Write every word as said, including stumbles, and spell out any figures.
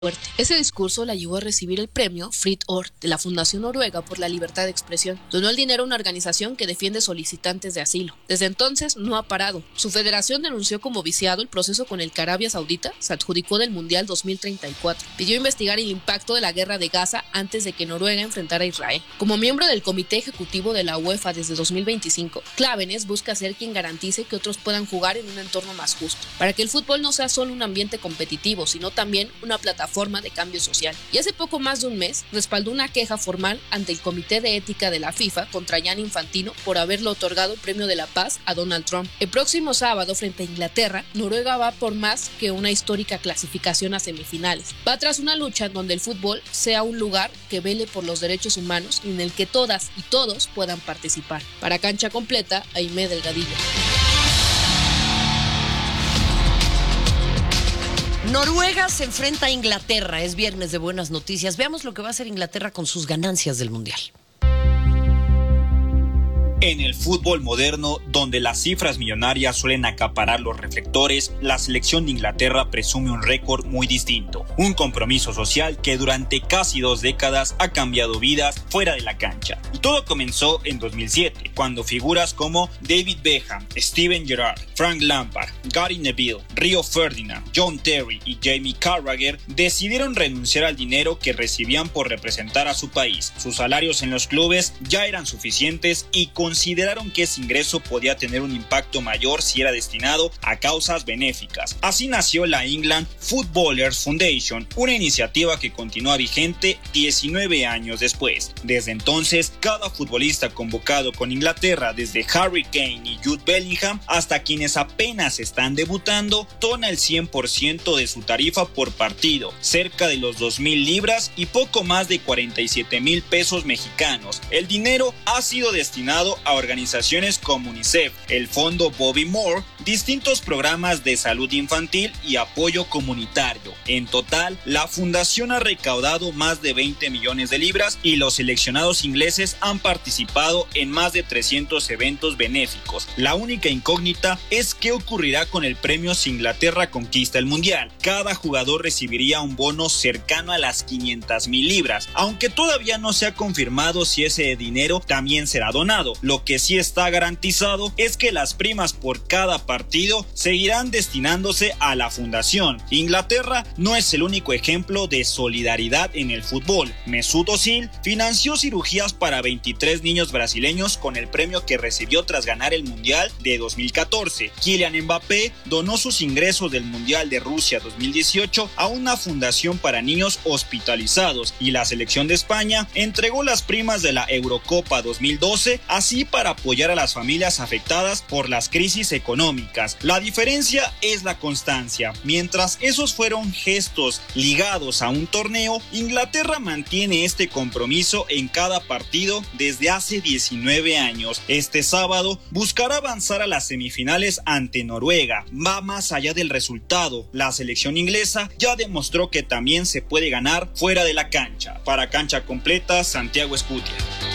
fuerte. Ese discurso la llevó a recibir el premio Fritt Ord de la Fundación Noruega por la libertad de expresión. Donó el dinero a una organización que defiende solicitantes de asilo. Desde entonces no ha parado. Su federación denunció como viciado el proceso con el que Arabia Saudita se adjudicó del Mundial dos mil treinta y cuatro. Pidió investigar el impacto de la guerra de Gaza antes de que Noruega enfrentara a Israel. Como miembro del Comité Ejecutivo de la UEFA desde dos mil veinticinco, Klaveness busca ser quien garantice que otros puedan jugar en un entorno más justo, para que el fútbol no sea solo un ambiente competitivo, sino también una plataforma forma de cambio social. Y hace poco más de un mes respaldó una queja formal ante el Comité de Ética de la FIFA contra Gianni Infantino por haberle otorgado el Premio de la Paz a Donald Trump. El próximo sábado, frente a Inglaterra, Noruega va por más que una histórica clasificación a semifinales. Va tras una lucha en donde el fútbol sea un lugar que vele por los derechos humanos y en el que todas y todos puedan participar. Para Cancha Completa, Aimé Delgadillo. Noruega se enfrenta a Inglaterra. Es viernes de buenas noticias. Veamos lo que va a hacer Inglaterra con sus ganancias del Mundial. En el fútbol moderno, donde las cifras millonarias suelen acaparar los reflectores, la selección de Inglaterra presume un récord muy distinto. Un compromiso social que durante casi dos décadas ha cambiado vidas fuera de la cancha. Y todo comenzó en dos mil siete, cuando figuras como David Beckham, Steven Gerrard, Frank Lampard, Gary Neville, Rio Ferdinand, John Terry y Jamie Carragher decidieron renunciar al dinero que recibían por representar a su país. Sus salarios en los clubes ya eran suficientes y con consideraron que ese ingreso podía tener un impacto mayor si era destinado a causas benéficas. Así nació la England Footballers Foundation, una iniciativa que continúa vigente diecinueve años después. Desde entonces, cada futbolista convocado con Inglaterra, desde Harry Kane y Jude Bellingham hasta quienes apenas están debutando, dona el cien por ciento de su tarifa por partido, cerca de los dos mil libras y poco más de cuarenta y siete mil pesos mexicanos. El dinero ha sido destinado a organizaciones como UNICEF, el Fondo Bobby Moore, distintos programas de salud infantil y apoyo comunitario. En total, la fundación ha recaudado más de veinte millones de libras y los seleccionados ingleses han participado en más de trescientos eventos benéficos. La única incógnita es qué ocurrirá con el premio si Inglaterra conquista el Mundial. Cada jugador recibiría un bono cercano a las quinientas mil libras, aunque todavía no se ha confirmado si ese dinero también será donado. Lo que sí está garantizado es que las primas por cada partido seguirán destinándose a la fundación. Inglaterra no es el único ejemplo de solidaridad en el fútbol. Mesut Özil financió cirugías para veintitrés niños brasileños con el premio que recibió tras ganar el Mundial de dos mil catorce. Kylian Mbappé donó sus ingresos del Mundial de Rusia dos mil dieciocho a una fundación para niños hospitalizados y la selección de España entregó las primas de la Eurocopa dos mil doce así para apoyar a las familias afectadas por las crisis económicas. La diferencia es la constancia. Mientras esos fueron gestos ligados a un torneo, Inglaterra mantiene este compromiso en cada partido desde hace diecinueve años. Este sábado buscará avanzar a las semifinales ante Noruega. Va más allá del resultado. La selección inglesa ya demostró que también se puede ganar fuera de la cancha. Para Cancha Completa, Santiago Escutia.